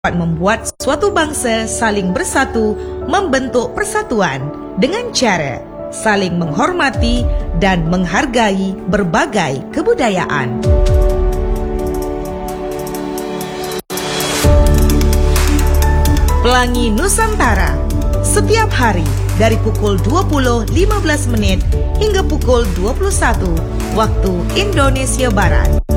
dapat membuat suatu bangsa saling bersatu membentuk persatuan dengan cara saling menghormati dan menghargai berbagai kebudayaan. Pelangi Nusantara setiap hari dari pukul 20.15 hingga pukul 21 waktu Indonesia Barat.